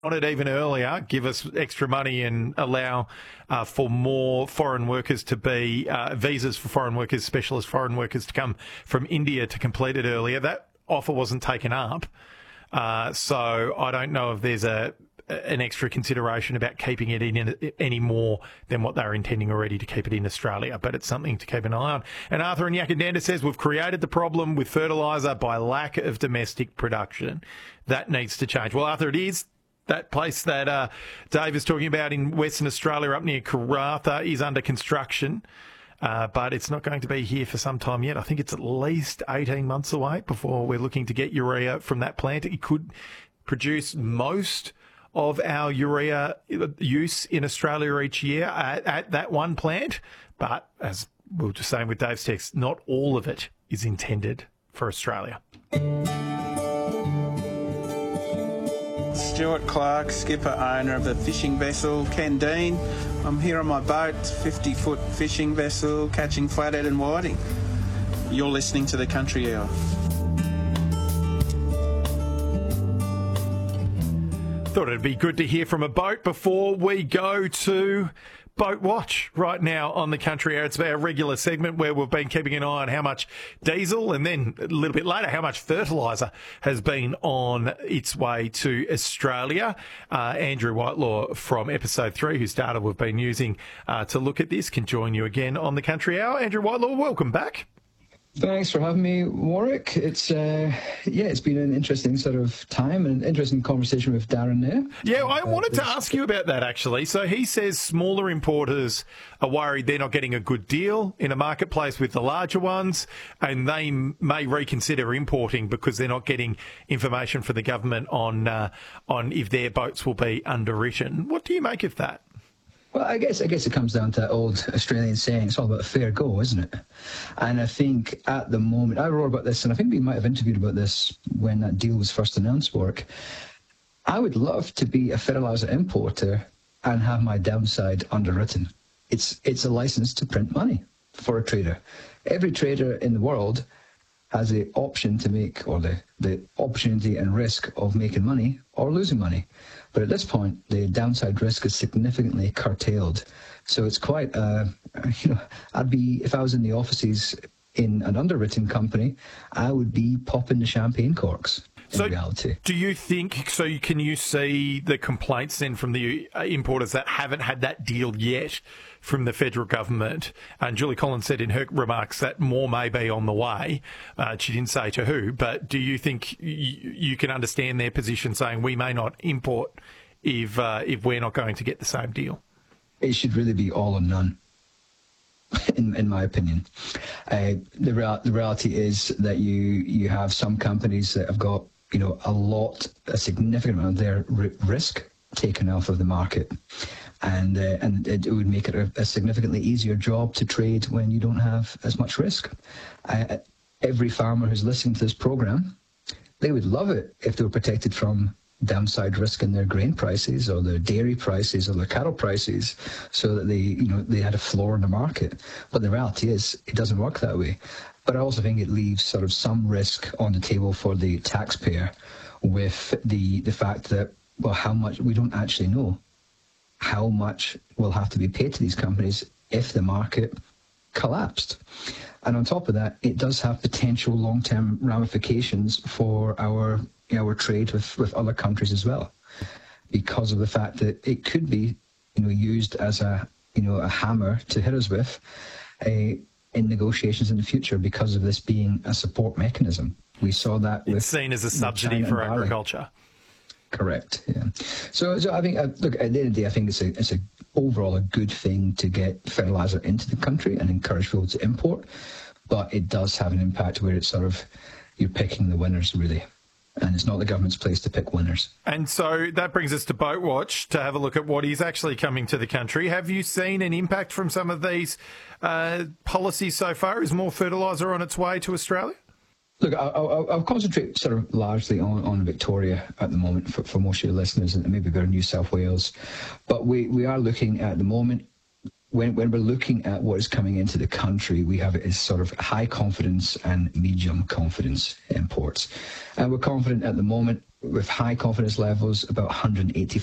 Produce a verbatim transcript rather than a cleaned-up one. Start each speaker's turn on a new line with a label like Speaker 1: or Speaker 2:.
Speaker 1: on it even earlier, give us extra money and allow uh, for more foreign workers to be, uh, visas for foreign workers, specialist foreign workers to come from India to complete it earlier. That offer wasn't taken up. Uh, so I don't know if there's a an extra consideration about keeping it in any more than what they're intending already to keep it in Australia, but it's something to keep an eye on. And Arthur in Yakandanda says, we've created the problem with fertiliser by lack of domestic production. That needs to change. Well, Arthur, it is. That place that uh, Dave is talking about in Western Australia up near Karratha is under construction, uh, but it's not going to be here for some time yet. I think it's at least eighteen months away before we're looking to get urea from that plant. It could produce most of our urea use in Australia each year at, at that one plant. But as we were just saying with Dave's text, not all of it is intended for Australia.
Speaker 2: Stuart Clark, skipper, owner of the fishing vessel Ken Dean. I'm here on my boat, fifty-foot fishing vessel, catching flathead and whiting. You're listening to The Country Hour.
Speaker 1: Thought it'd be good to hear from a boat before we go to Boat Watch right now on The Country Hour. It's our regular segment where we've been keeping an eye on how much diesel and then a little bit later how much fertiliser has been on its way to Australia. Uh, Andrew Whitelaw from episode three, whose data we've been using uh, to look at this, can join you again on The Country Hour. Andrew Whitelaw, welcome back.
Speaker 3: Thanks for having me, Warwick. It's uh, yeah, it's been an interesting sort of time and an interesting conversation with Darren there.
Speaker 1: Yeah, I
Speaker 3: uh,
Speaker 1: wanted to ask you about that actually. So he says smaller importers are worried they're not getting a good deal in a marketplace with the larger ones, and they may reconsider importing because they're not getting information from the government on uh, on if their boats will be underwritten. What do you make of that?
Speaker 3: Well, I guess I guess it comes down to that old Australian saying, it's all about a fair go, isn't it? And I think at the moment, I wrote about this, and I think we might have interviewed about this when that deal was first announced, Warwick. I would love to be a fertiliser importer and have my downside underwritten. It's it's a license to print money for a trader. Every trader in the world has the option to make, or the, the opportunity and risk of making money or losing money. But at this point, the downside risk is significantly curtailed. So it's quite, uh, you know, I'd be, if I was in the offices in an underwritten company, I would be popping the champagne corks.
Speaker 1: So
Speaker 3: reality.
Speaker 1: Do you think, so you, can you see the complaints then from the importers that haven't had that deal yet from the federal government? And Julie Collins said in her remarks that more may be on the way. Uh, she didn't say to who, but do you think you, you can understand their position saying we may not import if uh, if we're not going to get the same deal?
Speaker 3: It should really be all or none. In, in my opinion, uh, the real, the reality is that you you have some companies that have got, you know, a lot, a significant amount of their r- risk taken off of the market, and uh, and it, it would make it a, a significantly easier job to trade when you don't have as much risk. Uh, every farmer who's listening to this program, they would love it if they were protected from downside risk in their grain prices or their dairy prices or their cattle prices, so that they, you know, they had a floor in the market. But the reality is, it doesn't work that way. But I also think it leaves sort of some risk on the table for the taxpayer, with the the fact that, well, how much, we don't actually know how much will have to be paid to these companies if the market collapsed. And on top of that, it does have potential long-term ramifications for our our trade with, with other countries as well, because of the fact that it could be, you know, used as a, you know, a hammer to hit us with a, in negotiations in the future, because of this being a support mechanism. We saw that with,
Speaker 1: it's seen as a subsidy for agriculture.
Speaker 3: Correct. Yeah. So, so I think, uh, look, at the end of the day, I think it's a it's a overall a good thing to get fertilizer into the country and encourage people to import, but it does have an impact where it's sort of, you're picking the winners really. And it's not the government's place to pick winners.
Speaker 1: And so that brings us to Boat Watch to have a look at what is actually coming to the country. Have you seen an impact from some of these uh, policies so far? Is more fertiliser on its way to Australia?
Speaker 3: Look, I'll, I'll, I'll concentrate sort of largely on, on Victoria at the moment for, for most of your listeners, and maybe a bit of New South Wales. But we, we are looking at the moment, when when we're looking at what is coming into the country, we have it as sort of high confidence and medium confidence imports. And we're confident at the moment with high confidence levels, about one hundred eighty